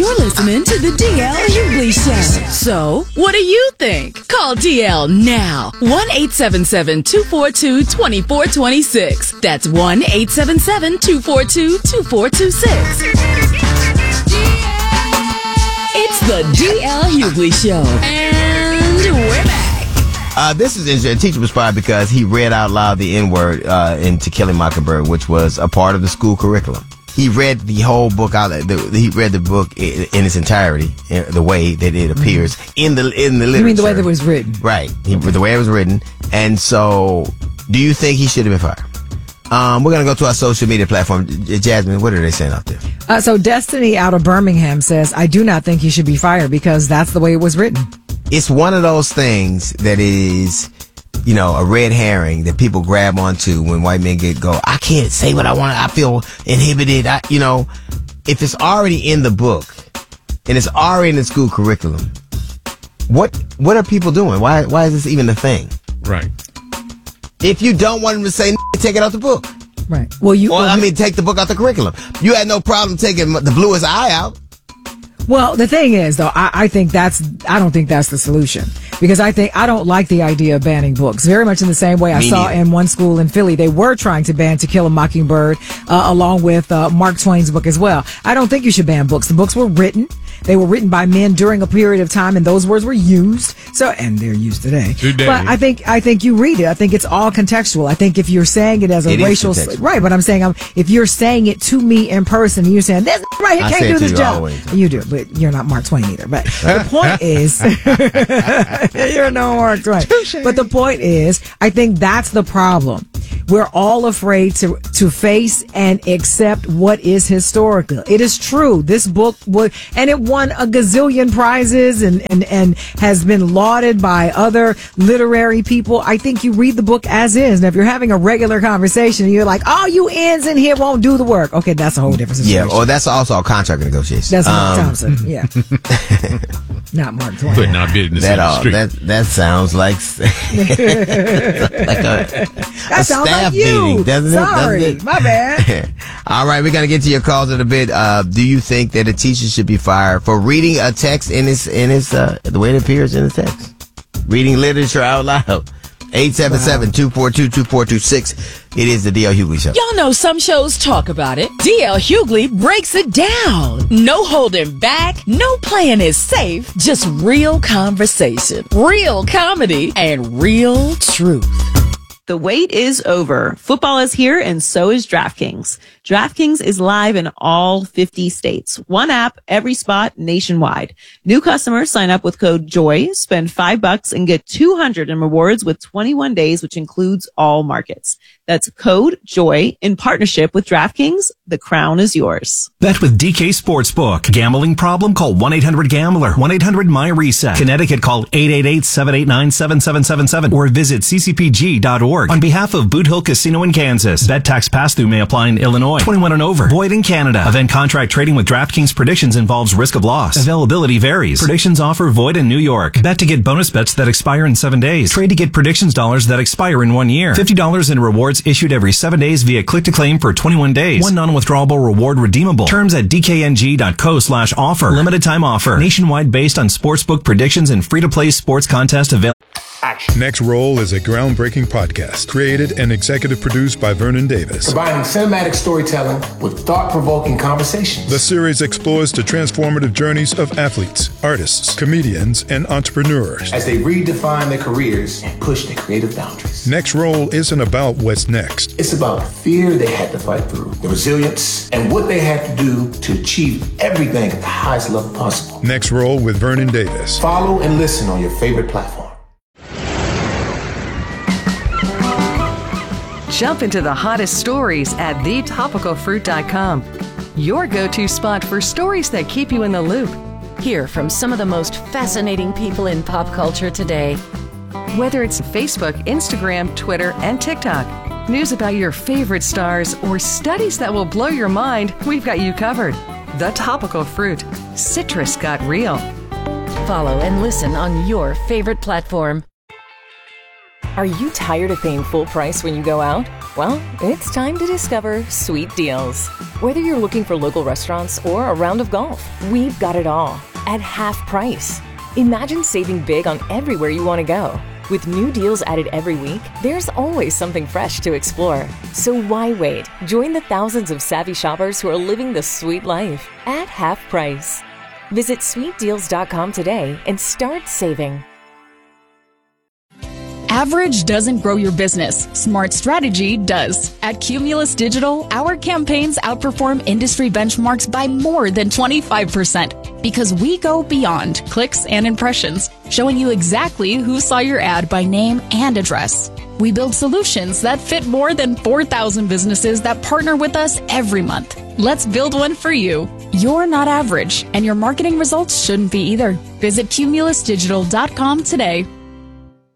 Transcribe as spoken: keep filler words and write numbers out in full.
You're listening to the D L Hughley Show. So, what do you think? Call D L now. one eight seven seven, two four two, two four two six. That's one eight seven seven, two four two, two four two six. It's the D L Hughley Show. And we're back. Uh, this is interesting. Teacher was fired because he read out loud the N-word uh, in To Kill a Mockingbird, which was a part of the school curriculum. He read the whole book out. The, he read the book in, in its entirety, in the way that it appears mm-hmm. in the in the literature. You mean the way that it was written? Right. He, the way it was written. And so, do you think he should have been fired? Um, we're going to go to our social media platform. Jasmine, what are they saying out there? Uh, so Destiny out of Birmingham says, I do not think he should be fired because that's the way it was written. It's one of those things that is, you know, a red herring that people grab onto when white men get go, I can't say what I want. I feel inhibited. I, you know, if it's already in the book and it's already in the school curriculum, what what are people doing? Why why is this even a thing? Right. If you don't want them to say, take it out the book. Right. Well, you. Or, well, I mean, take the book out the curriculum. You had no problem taking the bluest eye out. Well, the thing is, though, I, I think that's, I don't think that's the solution. Because I think, I don't like the idea of banning books. Very much in the same way I Me saw neither. in one school in Philly, they were trying to ban To Kill a Mockingbird, uh, along with uh, Mark Twain's book as well. I don't think you should ban books. The books were written. They were written by men during a period of time, and those words were used. So, and they're used today. Today. But I think, I think you read it. I think it's all contextual. I think if you're saying it as a It is racial, contextual. right? But I'm saying, um, if you're saying it to me in person, and you're saying this right here I can't say it do to this you job. always. You do, but you're not Mark Twain either. But the point is, you're no Mark Twain. But the point is, I think that's the problem. We're all afraid to to face and accept what is historical. It is true. This book would, and it won a gazillion prizes and, and, and has been lauded by other literary people. I think you read the book as is. Now, if you're having a regular conversation and you're like, oh, you ends in here won't do the work. Okay, that's a whole different situation. Yeah, or that's also a contract negotiation. That's Mark Um, Thompson. Yeah. Not Mark Twain. Putting our business That in the all, street. that that sounds like like a, That a sounds staff like you. meeting, doesn't it? Sorry, Doesn't it? my bad. All right, we're gonna get to your calls in a bit. Uh, do you think that a teacher should be fired for reading a text in his in his uh, the way it appears in the text, reading literature out loud? eight seven seven, two four two, two four two six. It is the D L Hughley Show. Y'all know some shows talk about it. D L Hughley breaks it down. No holding back, no playing it safe, just real conversation, real comedy, and real truth. The wait is over. Football is here, and so is DraftKings. DraftKings is live in all fifty states. One app, every spot, nationwide. New customers sign up with code JOY, spend five bucks, and get two hundred in rewards with twenty-one days, which includes all markets. That's code JOY in partnership with DraftKings. The crown is yours. Bet with D K Sportsbook. Gambling problem? Call one eight hundred gambler. one eight hundred my reset. Connecticut, call eight eight eight, seven eight nine, seven seven seven seven or visit c c p g dot org. On behalf of Boot Hill Casino in Kansas, bet tax pass-through may apply in Illinois. twenty-one and over. Void in Canada. Event contract trading with DraftKings predictions involves risk of loss. Availability varies. Predictions offer void in New York. Bet to get bonus bets that expire in seven days. Trade to get predictions dollars that expire in one year. fifty dollars in rewards issued every seven days via click-to-claim for twenty-one days. One non-withdrawable reward redeemable. Terms at d k n g dot co slash offer. Limited time offer. Nationwide based on sportsbook predictions and free-to-play sports contest available. Next Roll is a groundbreaking podcast created and executive produced by Vernon Davis. Combining cinematic storytelling with thought-provoking conversations. The series explores the transformative journeys of athletes, artists, comedians, and entrepreneurs as they redefine their careers and push their creative boundaries. Next Roll isn't about what's next. It's about the fear they had to fight through, the resilience, and what they had to do to achieve everything at the highest level possible. Next Roll with Vernon Davis. Follow and listen on your favorite platform. Jump into the hottest stories at the topical fruit dot com. Your go-to spot for stories that keep you in the loop. Hear from some of the most fascinating people in pop culture today. Whether it's Facebook, Instagram, Twitter, and TikTok, news about your favorite stars, or studies that will blow your mind, we've got you covered. The Topical Fruit. Citrus got real. Follow and listen on your favorite platform. Are you tired of paying full price when you go out? Well, it's time to discover Sweet Deals. Whether you're looking for local restaurants or a round of golf, we've got it all at half price. Imagine saving big on everywhere you want to go. With new deals added every week, there's always something fresh to explore. So why wait? Join the thousands of savvy shoppers who are living the sweet life at half price. Visit sweet deals dot com today and start saving. Average doesn't grow your business. Smart strategy does. At Cumulus Digital, our campaigns outperform industry benchmarks by more than twenty-five percent because we go beyond clicks and impressions, showing you exactly who saw your ad by name and address. We build solutions that fit more than four thousand businesses that partner with us every month. Let's build one for you. You're not average, and your marketing results shouldn't be either. Visit cumulus digital dot com today.